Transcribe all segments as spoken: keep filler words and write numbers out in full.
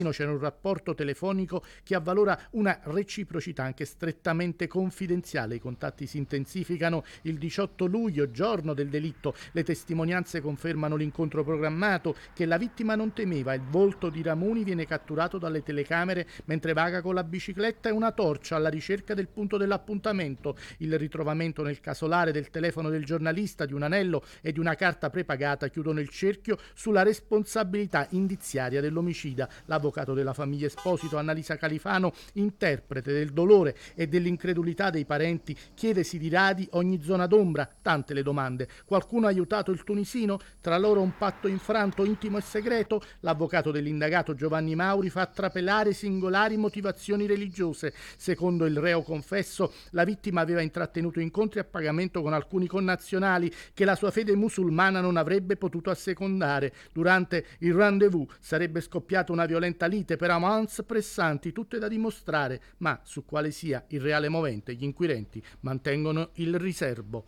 C'era un rapporto telefonico che avvalora una reciprocità anche strettamente confidenziale. I contatti si intensificano il diciotto luglio, giorno del delitto. Le testimonianze confermano l'incontro programmato che la vittima non temeva. Il volto di Ramuni viene catturato dalle telecamere mentre vaga con la bicicletta e una torcia alla ricerca del punto dell'appuntamento. Il ritrovamento nel casolare del telefono del giornalista, di un anello e di una carta prepagata chiudono il cerchio sulla responsabilità indiziaria dell'omicida. L'avvocato della famiglia Esposito, Annalisa Califano, interprete del dolore e dell'incredulità dei parenti, chiede si diradi ogni zona d'ombra, tante le domande. Qualcuno ha aiutato il tunisino? Tra loro un patto infranto, intimo e segreto? L'avvocato dell'indagato Giovanni Mauri fa trapelare singolari motivazioni religiose. Secondo il reo confesso, la vittima aveva intrattenuto incontri a pagamento con alcuni connazionali che la sua fede musulmana non avrebbe potuto assecondare. Durante il rendezvous sarebbe scoppiata una violenta lite per avance pressanti, tutte da dimostrare, ma su quale sia il reale movente gli inquirenti mantengono il riserbo.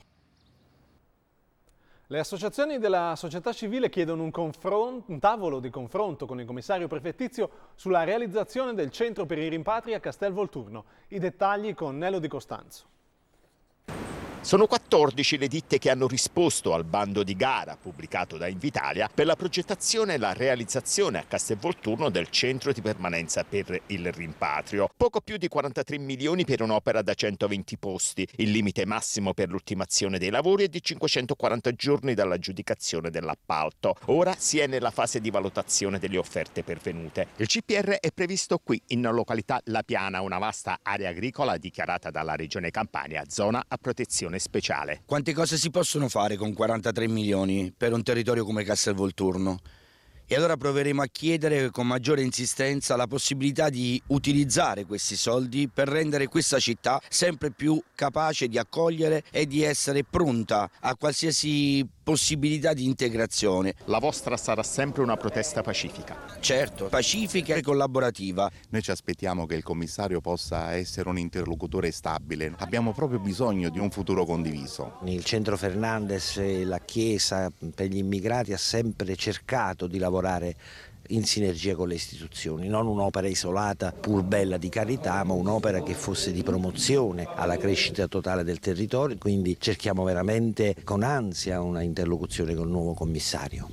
Le associazioni della società civile chiedono un, confron- un tavolo di confronto con il commissario prefettizio sulla realizzazione del centro per i rimpatri a Castelvolturno. I dettagli con Nello Di Costanzo. Sono quattordici le ditte che hanno risposto al bando di gara pubblicato da Invitalia per la progettazione e la realizzazione a Castelvolturno del centro di permanenza per il rimpatrio. Poco più di quarantatré milioni per un'opera da centoventi posti. Il limite massimo per l'ultimazione dei lavori è di cinquecentoquaranta giorni dall'aggiudicazione dell'appalto. Ora si è nella fase di valutazione delle offerte pervenute. Il C P R è previsto qui, in località La Piana, una vasta area agricola dichiarata dalla Regione Campania zona a protezione speciale. Quante cose si possono fare con quarantatré milioni per un territorio come Castelvolturno? E allora proveremo a chiedere con maggiore insistenza la possibilità di utilizzare questi soldi per rendere questa città sempre più capace di accogliere e di essere pronta a qualsiasi possibilità di integrazione. La vostra sarà sempre una protesta pacifica? Certo, pacifica e collaborativa. Noi ci aspettiamo che il commissario possa essere un interlocutore stabile. Abbiamo proprio bisogno di un futuro condiviso. Il centro Fernandez e la Chiesa per gli immigrati ha sempre cercato di lavorare in sinergia con le istituzioni, non un'opera isolata pur bella di carità, ma un'opera che fosse di promozione alla crescita totale del territorio, quindi cerchiamo veramente con ansia una interlocuzione con il nuovo commissario.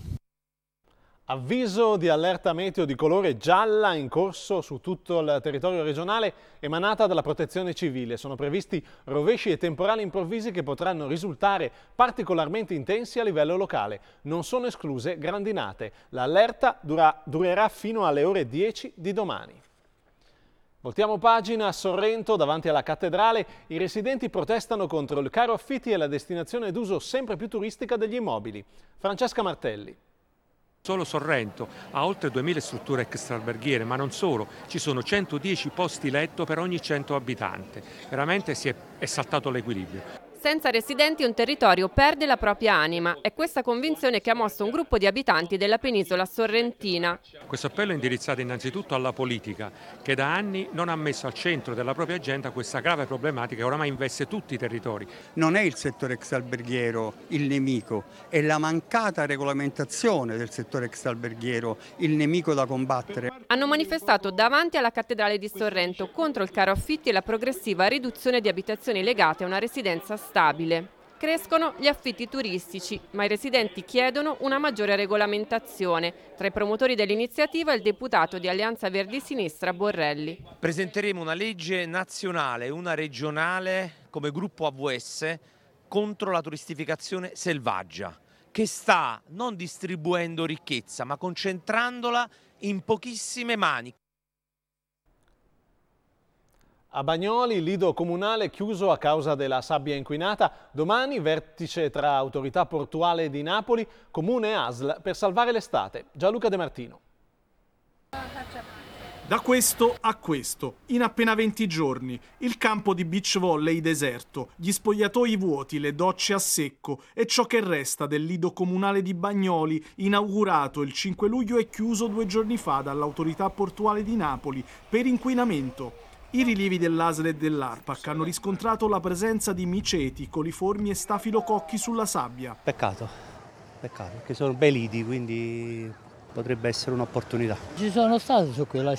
Avviso di allerta meteo di colore gialla in corso su tutto il territorio regionale emanata dalla Protezione Civile. Sono previsti rovesci e temporali improvvisi che potranno risultare particolarmente intensi a livello locale. Non sono escluse grandinate. L'allerta dura, durerà fino alle ore dieci di domani. Voltiamo pagina a Sorrento, davanti alla cattedrale. I residenti protestano contro il caro affitti e la destinazione d'uso sempre più turistica degli immobili. Francesca Martelli. Solo Sorrento ha oltre duemila strutture extraalberghiere, ma non solo, ci sono centodieci posti letto per ogni cento abitanti. Veramente si è, è saltato l'equilibrio. Senza residenti un territorio perde la propria anima. È questa convinzione che ha mosso un gruppo di abitanti della penisola sorrentina. Questo appello è indirizzato innanzitutto alla politica, che da anni non ha messo al centro della propria agenda questa grave problematica che oramai investe tutti i territori. Non è il settore extraalberghiero il nemico, è la mancata regolamentazione del settore extraalberghiero il nemico da combattere. Hanno manifestato davanti alla cattedrale di Sorrento contro il caro affitti e la progressiva riduzione di abitazioni legate a una residenza stabile. Crescono gli affitti turistici, ma i residenti chiedono una maggiore regolamentazione. Tra i promotori dell'iniziativa il deputato di Alleanza Verdi Sinistra Borrelli. Presenteremo una legge nazionale e una regionale come gruppo A V S contro la turistificazione selvaggia, che sta non distribuendo ricchezza, ma concentrandola in pochissime mani. A Bagnoli, il lido comunale chiuso a causa della sabbia inquinata. Domani vertice tra autorità portuale di Napoli, comune e A S L per salvare l'estate. Gianluca De Martino. Da questo a questo, in appena venti giorni, il campo di beach volley deserto, gli spogliatoi vuoti, le docce a secco e ciò che resta del lido comunale di Bagnoli, inaugurato il cinque luglio e chiuso due giorni fa dall'autorità portuale di Napoli per inquinamento. I rilievi dell'A S L e dell'ARPAC hanno riscontrato la presenza di miceti, coliformi e stafilococchi sulla sabbia. Peccato, peccato, che sono bei lidi, quindi potrebbe essere un'opportunità. Ci sono stato su quella